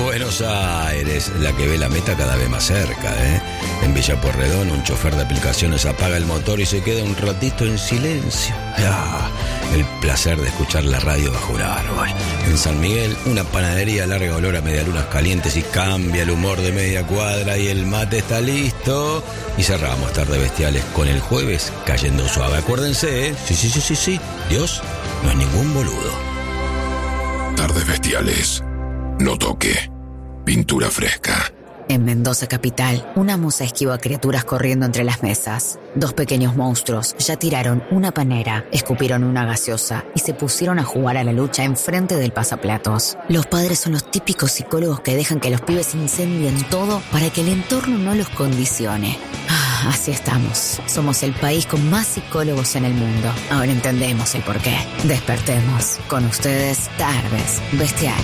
Buenos Aires, la que ve la meta cada vez más cerca, ¿eh? En Villa Pueyrredón, un chofer de aplicaciones apaga el motor y se queda un ratito en silencio. El placer de escuchar la radio bajo un árbol. En San Miguel, una panadería larga olor a medialunas calientes y cambia el humor de media cuadra y el mate está listo. Y cerramos Tarde Bestiales con el jueves cayendo suave. Acuérdense, ¿eh? Sí. Dios no es ningún boludo. Tardes Bestiales. No toque. Pintura fresca. En Mendoza capital, una musa esquiva a criaturas corriendo entre las mesas. 2 pequeños monstruos ya tiraron una panera, escupieron una gaseosa y se pusieron a jugar a la lucha enfrente del pasaplatos. Los padres son los típicos psicólogos que dejan que los pibes incendien todo para que el entorno no los condicione. Así estamos. Somos el país con más psicólogos en el mundo. Ahora entendemos el porqué. Despertemos. Con ustedes, Tardes Bestiales.